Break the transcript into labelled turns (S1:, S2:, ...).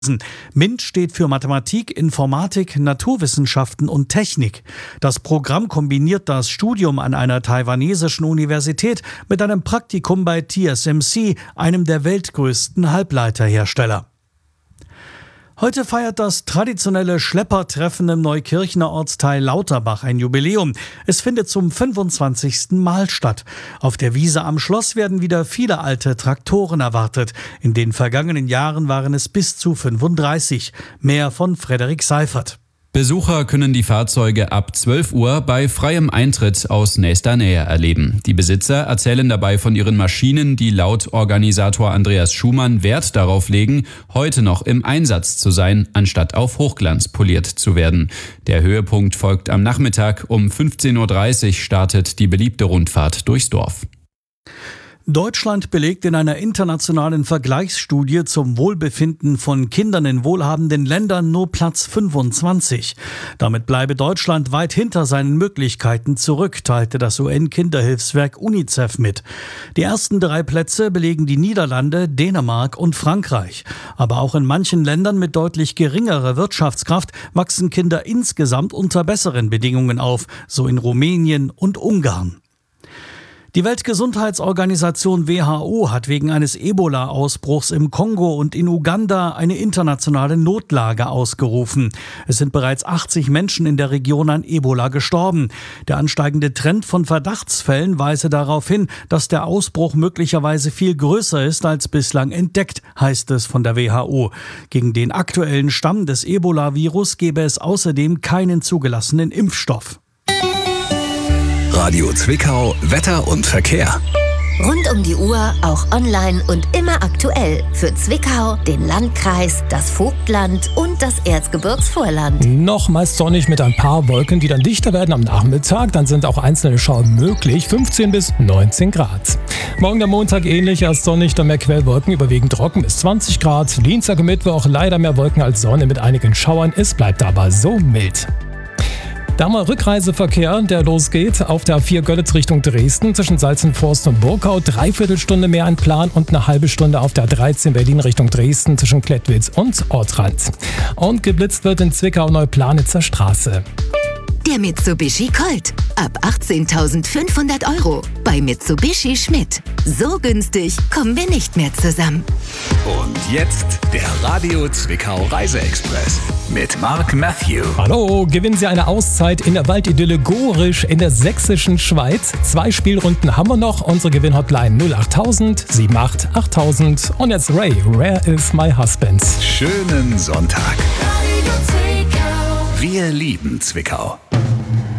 S1: MINT steht für Mathematik, Informatik, Naturwissenschaften und Technik. Das Programm kombiniert das Studium an einer taiwanesischen Universität mit einem Praktikum bei TSMC, einem der weltgrößten Halbleiterhersteller. Heute feiert das traditionelle Schleppertreffen im Neukirchener Ortsteil Lauterbach ein Jubiläum. Es findet zum 25. Mal statt. Auf der Wiese am Schloss werden wieder viele alte Traktoren erwartet. In den vergangenen Jahren waren es bis zu 35. Mehr von Frederik Seifert.
S2: Besucher können die Fahrzeuge ab 12 Uhr bei freiem Eintritt aus nächster Nähe erleben. Die Besitzer erzählen dabei von ihren Maschinen, die laut Organisator Andreas Schumann Wert darauf legen, heute noch im Einsatz zu sein, anstatt auf Hochglanz poliert zu werden. Der Höhepunkt folgt am Nachmittag. Um 15.30 Uhr startet die beliebte Rundfahrt durchs Dorf.
S1: Deutschland belegt in einer internationalen Vergleichsstudie zum Wohlbefinden von Kindern in wohlhabenden Ländern nur Platz 25. Damit bleibe Deutschland weit hinter seinen Möglichkeiten zurück, teilte das UN-Kinderhilfswerk UNICEF mit. Die ersten 3 Plätze belegen die Niederlande, Dänemark und Frankreich. Aber auch in manchen Ländern mit deutlich geringerer Wirtschaftskraft wachsen Kinder insgesamt unter besseren Bedingungen auf, so in Rumänien und Ungarn. Die Weltgesundheitsorganisation WHO hat wegen eines Ebola-Ausbruchs im Kongo und in Uganda eine internationale Notlage ausgerufen. Es sind bereits 80 Menschen in der Region an Ebola gestorben. Der ansteigende Trend von Verdachtsfällen weise darauf hin, dass der Ausbruch möglicherweise viel größer ist als bislang entdeckt, heißt es von der WHO. Gegen den aktuellen Stamm des Ebola-Virus gebe es außerdem keinen zugelassenen Impfstoff.
S3: Radio Zwickau, Wetter und Verkehr.
S4: Rund um die Uhr, auch online und immer aktuell. Für Zwickau, den Landkreis, das Vogtland und das Erzgebirgsvorland.
S5: Noch meist sonnig mit ein paar Wolken, die dann dichter werden am Nachmittag. Dann sind auch einzelne Schauer möglich. 15 bis 19 Grad. Morgen der Montag ähnlich, erst sonnig, dann mehr Quellwolken, überwiegend trocken bis 20 Grad. Dienstag und Mittwoch leider mehr Wolken als Sonne mit einigen Schauern. Es bleibt aber so mild. Da mal Rückreiseverkehr, der losgeht auf der A4 Görlitz Richtung Dresden zwischen Salzenforst und Burgau. 3/4 Stunde mehr ein Plan und eine halbe Stunde auf der 13 Berlin Richtung Dresden zwischen Klettwitz und Ortrand. Und geblitzt wird in Zwickau-Neuplanitzer Straße.
S4: Der Mitsubishi Colt. Ab 18.500 € bei Mitsubishi Schmidt. So günstig kommen wir nicht mehr zusammen.
S3: Und jetzt der Radio Zwickau Reiseexpress mit Mark Matthew.
S5: Hallo, gewinnen Sie eine Auszeit in der Waldidylle Gorisch in der sächsischen Schweiz. 2 Spielrunden haben wir noch. Unsere Gewinnhotline 08000 78 8000. Und jetzt Ray, Where is my husband?
S3: Schönen Sonntag. Wir lieben Zwickau.